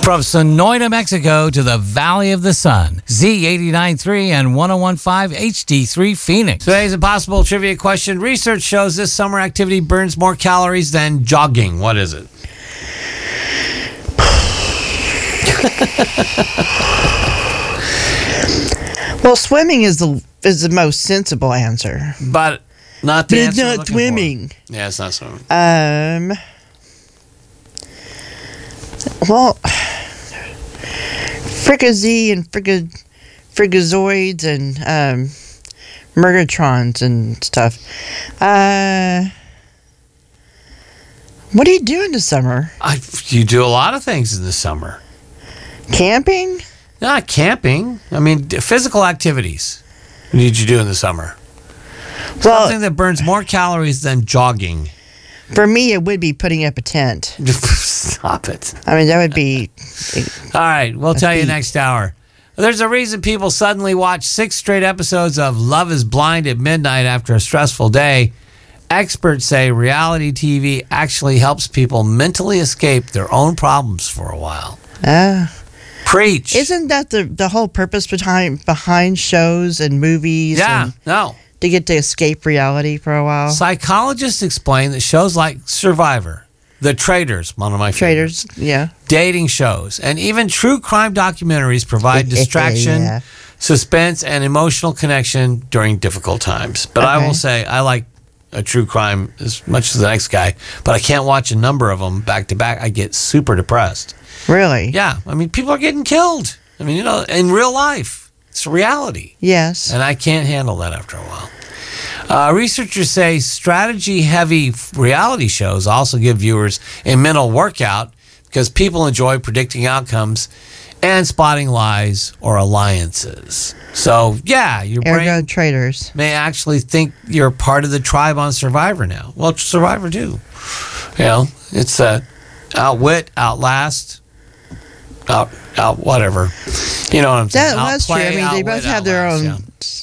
From Sonoita, Mexico to the Valley of the Sun, Z89.3 and 101.5 HD3 Phoenix. Today's impossible trivia question. Research shows this summer activity burns more calories than jogging. What is it? Well, swimming is the most sensible answer. But not the But answer. it's not swimming. Yeah, it's not swimming. Well, fricassee and fricazoids and Murgatrons and stuff. What do you do in the summer? You do a lot of things in the summer. Camping? Not camping. I mean, physical activities. What did you do in the summer? Something that burns more calories than jogging. For me, it would be putting up a tent. Stop it. I mean, that would be... All right, we'll tell you next hour. There's a reason people suddenly watch 6 straight episodes of Love is Blind at midnight after a stressful day. Experts say reality TV actually helps people mentally escape their own problems for a while. Preach. Isn't that the whole purpose behind shows and movies? Yeah, no. To get to escape reality for a while? Psychologists explain that shows like Survivor, The Traitors, one of my favorites. Yeah. Dating shows, and even true crime documentaries provide distraction, suspense, and emotional connection during difficult times. But I will say, I like a true crime as much as the next guy, but I can't watch a number of them back to back. I get super depressed. Really? Yeah. I mean, people are getting killed. I mean, in real life. It's reality. Yes. And I can't handle that after a while. Researchers say strategy-heavy reality shows also give viewers a mental workout because people enjoy predicting outcomes and spotting lies or alliances. So, yeah, your brain traitors may actually think you're part of the tribe on Survivor now. Well, Survivor too. It's outwit, outlast, out whatever. You know what I'm saying? That's true. I mean, they both have their own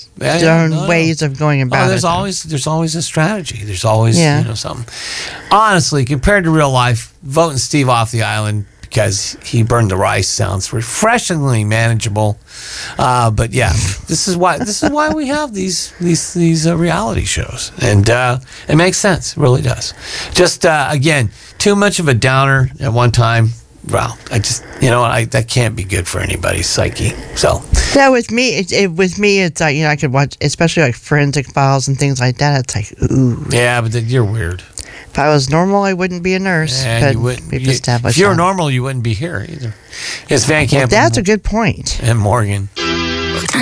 ways of going about there's it. There's always a strategy. There's always something. Honestly, compared to real life, voting Steve off the island because he burned the rice sounds refreshingly manageable. But yeah, this is why we have these reality shows, and it makes sense. It really does. Just again, too much of a downer at one time. Well, that can't be good for anybody's psyche. So yeah, with me, it's like I could watch, especially like Forensic Files and things like that. It's like ooh. Yeah, but you're weird. If I was normal, I wouldn't be a nurse. Yeah, you wouldn't. If you were normal, you wouldn't be here either. It's Van Camp. That's a good point. And Morgan.